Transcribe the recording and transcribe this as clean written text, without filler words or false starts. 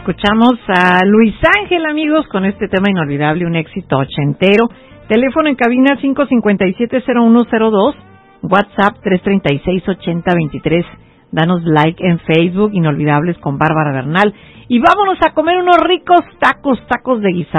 escuchamos a Luis Ángel, amigos, con este tema inolvidable, un éxito ochentero. Teléfono en cabina 557-0102, WhatsApp 336-8023. Danos like en Facebook, Inolvidables con Bárbara Bernal. Y vámonos a comer unos ricos tacos de guisado.